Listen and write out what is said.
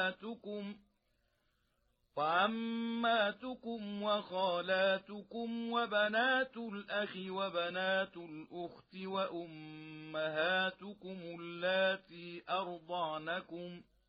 وعماتكم وخالاتكم وبنات الأخ وبنات الأخت وأمهاتكم اللاتي أرضعنكم